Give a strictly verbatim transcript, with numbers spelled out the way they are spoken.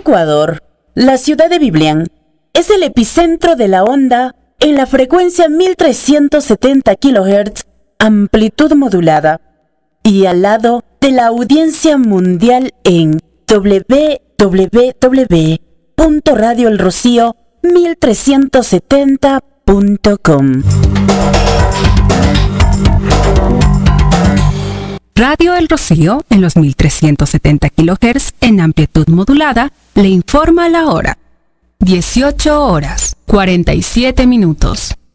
Ecuador, la ciudad de Biblián es el epicentro de la onda en la frecuencia mil trescientos setenta kilohertz, amplitud modulada, y al lado de la audiencia mundial en doble u doble u doble u punto radio el rocío mil trescientos setenta punto com. Radio El Rocío, en los mil trescientos setenta kilohertz en amplitud modulada, le informa la hora. dieciocho horas, cuarenta y siete minutos.